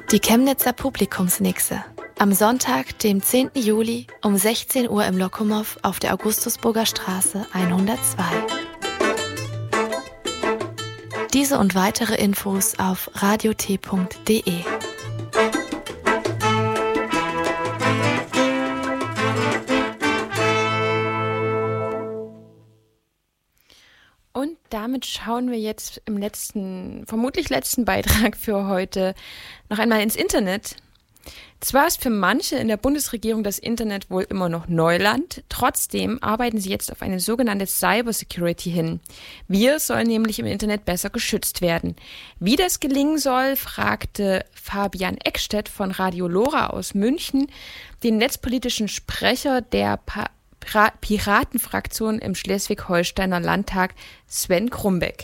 Die Chemnitzer Publikumsnixe. Am Sonntag, dem 10. Juli um 16 Uhr im Lokomow auf der Augustusburger Straße 102. Diese und weitere Infos auf radiot.de. Und damit schauen wir jetzt im vermutlich letzten Beitrag für heute noch einmal ins Internet. Zwar ist für manche in der Bundesregierung das Internet wohl immer noch Neuland, trotzdem arbeiten sie jetzt auf eine sogenannte Cybersecurity hin. Wir sollen nämlich im Internet besser geschützt werden. Wie das gelingen soll, fragte Fabian Eckstedt von Radio Lora aus München den netzpolitischen Sprecher der Piratenfraktion im Schleswig-Holsteiner Landtag, Sven Krumbeck.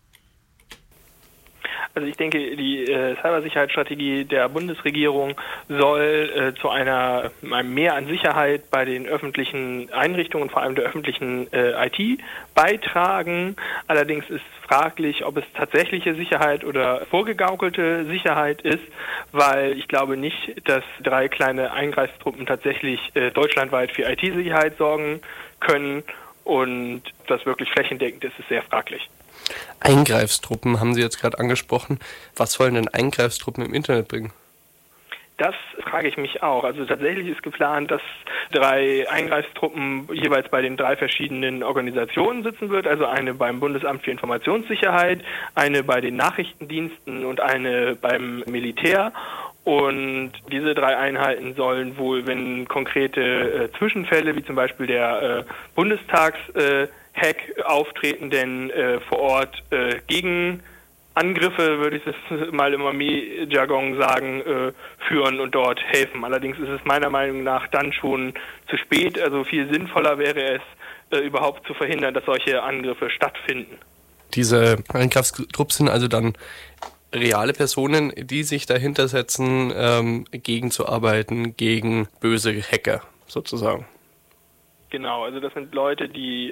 Also ich denke, die Cybersicherheitsstrategie der Bundesregierung soll zu einem Mehr an Sicherheit bei den öffentlichen Einrichtungen, vor allem der öffentlichen IT, beitragen. Allerdings ist fraglich, ob es tatsächliche Sicherheit oder vorgegaukelte Sicherheit ist, weil ich glaube nicht, dass 3 kleine Eingreiftruppen tatsächlich deutschlandweit für IT-Sicherheit sorgen können, und das wirklich flächendeckend ist sehr fraglich. Eingreiftruppen haben Sie jetzt gerade angesprochen. Was sollen denn Eingreiftruppen im Internet bringen? Das frage ich mich auch. Also tatsächlich ist geplant, dass 3 Eingreiftruppen jeweils bei den 3 verschiedenen Organisationen sitzen wird. Also eine beim Bundesamt für Informationssicherheit, eine bei den Nachrichtendiensten und eine beim Militär. Und diese 3 Einheiten sollen wohl, wenn konkrete Zwischenfälle, wie zum Beispiel der Bundestagshack auftreten, denn vor Ort gegen Angriffe, würde ich es mal im Armee-Jargon sagen, führen und dort helfen. Allerdings ist es meiner Meinung nach dann schon zu spät. Also viel sinnvoller wäre es, überhaupt zu verhindern, dass solche Angriffe stattfinden. Diese Eingreiftruppen sind also dann reale Personen, die sich dahinter setzen, gegenzuarbeiten gegen böse Hacker sozusagen. Genau, also das sind Leute, die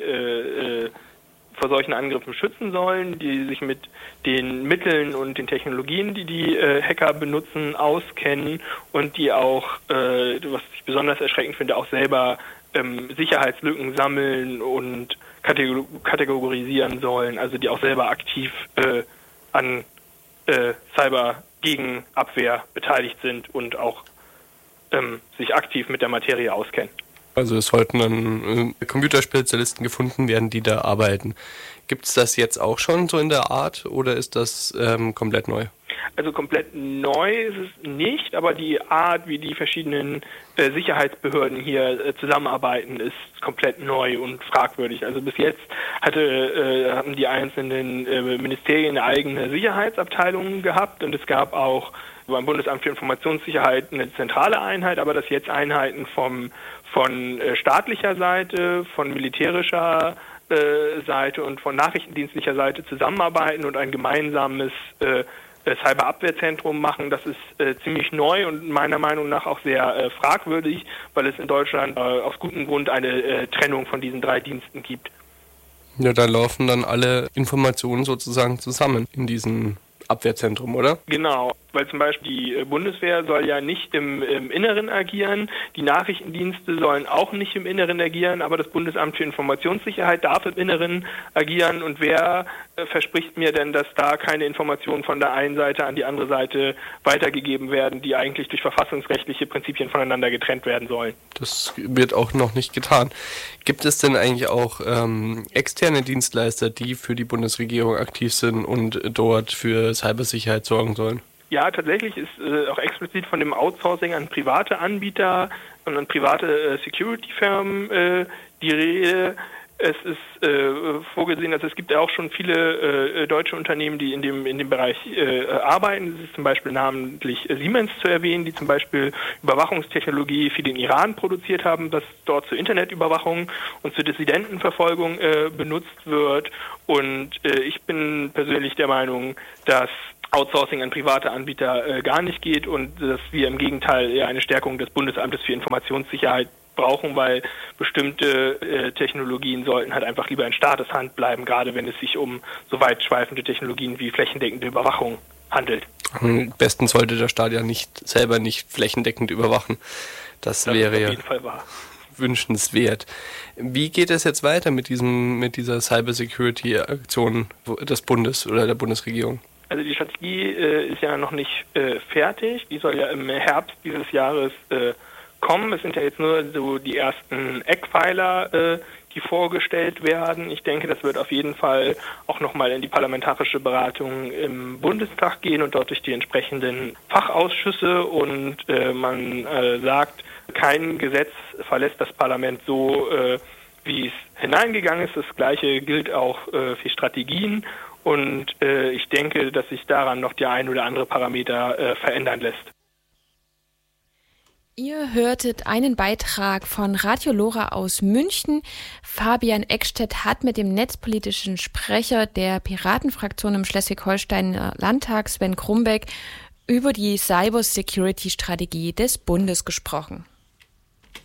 vor solchen Angriffen schützen sollen, die sich mit den Mitteln und den Technologien, die die Hacker benutzen, auskennen und die auch, was ich besonders erschreckend finde, auch selber Sicherheitslücken sammeln und kategorisieren sollen, also die auch selber aktiv an Cyber-Gegenabwehr beteiligt sind und auch sich aktiv mit der Materie auskennen. Also es sollten dann Computerspezialisten gefunden werden, die da arbeiten. Gibt es das jetzt auch schon so in der Art oder ist das komplett neu? Also komplett neu ist es nicht, aber die Art, wie die verschiedenen Sicherheitsbehörden hier zusammenarbeiten, ist komplett neu und fragwürdig. Also bis jetzt hatten die einzelnen Ministerien eigene Sicherheitsabteilungen gehabt und es gab auch beim Bundesamt für Informationssicherheit eine zentrale Einheit, aber dass jetzt Einheiten von staatlicher Seite, von militärischer Seite und von nachrichtendienstlicher Seite zusammenarbeiten und ein gemeinsames Cyberabwehrzentrum machen, das ist ziemlich neu und meiner Meinung nach auch sehr fragwürdig, weil es in Deutschland aus gutem Grund eine Trennung von diesen 3 Diensten gibt. Ja, da laufen dann alle Informationen sozusagen zusammen in diesem Abwehrzentrum, oder? Genau, weil zum Beispiel die Bundeswehr soll ja nicht im Inneren agieren, die Nachrichtendienste sollen auch nicht im Inneren agieren, aber das Bundesamt für Informationssicherheit darf im Inneren agieren und wer verspricht mir denn, dass da keine Informationen von der einen Seite an die andere Seite weitergegeben werden, die eigentlich durch verfassungsrechtliche Prinzipien voneinander getrennt werden sollen? Das wird auch noch nicht getan. Gibt es denn eigentlich auch externe Dienstleister, die für die Bundesregierung aktiv sind und dort für Cybersicherheit sorgen sollen? Ja, tatsächlich ist auch explizit von dem Outsourcing an private Anbieter und an private Security-Firmen die Rede. Es ist vorgesehen, also es gibt ja auch schon viele deutsche Unternehmen, die in dem Bereich arbeiten. Es ist zum Beispiel namentlich Siemens zu erwähnen, die zum Beispiel Überwachungstechnologie für den Iran produziert haben, das dort zur Internetüberwachung und zur Dissidentenverfolgung benutzt wird. Und ich bin persönlich der Meinung, dass Outsourcing an private Anbieter gar nicht geht und dass wir im Gegenteil eine Stärkung des Bundesamtes für Informationssicherheit brauchen, weil bestimmte Technologien sollten halt einfach lieber in Staateshand bleiben, gerade wenn es sich um so weitschweifende Technologien wie flächendeckende Überwachung handelt. Am besten sollte der Staat ja selber nicht flächendeckend überwachen. Das wäre ja auf jeden Fall wahr. Wünschenswert. Wie geht es jetzt weiter mit dieser Cybersecurity-Aktion des Bundes oder der Bundesregierung? Also die Strategie ist ja noch nicht fertig. Die soll ja im Herbst dieses Jahres kommen. Es sind ja jetzt nur so die ersten Eckpfeiler, die vorgestellt werden. Ich denke, das wird auf jeden Fall auch nochmal in die parlamentarische Beratung im Bundestag gehen und dort durch die entsprechenden Fachausschüsse. Und man sagt, kein Gesetz verlässt das Parlament so, wie es hineingegangen ist. Das Gleiche gilt auch für Strategien. Und ich denke, dass sich daran noch der ein oder andere Parameter verändern lässt. Ihr hörtet einen Beitrag von Radio Lora aus München. Fabian Eckstedt hat mit dem netzpolitischen Sprecher der Piratenfraktion im Schleswig-Holsteiner Landtag, Sven Krumbeck, über die Cybersecurity-Strategie des Bundes gesprochen.